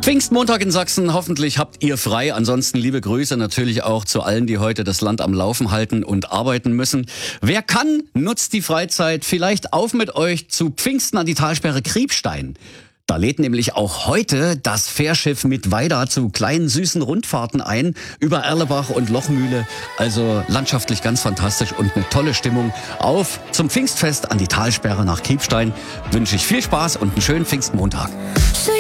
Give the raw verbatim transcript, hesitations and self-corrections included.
Pfingstmontag in Sachsen, hoffentlich habt ihr frei. Ansonsten liebe Grüße natürlich auch zu allen, die heute das Land am Laufen halten und arbeiten müssen. Wer kann, nutzt die Freizeit. Vielleicht auf mit euch zu Pfingsten an die Talsperre Kriebstein. Da lädt nämlich auch heute das Fährschiff mit Weida zu kleinen süßen Rundfahrten ein über Erlebach und Lochmühle. Also landschaftlich ganz fantastisch und eine tolle Stimmung. Auf zum Pfingstfest an die Talsperre nach Kriebstein wünsche ich viel Spaß und einen schönen Pfingstmontag.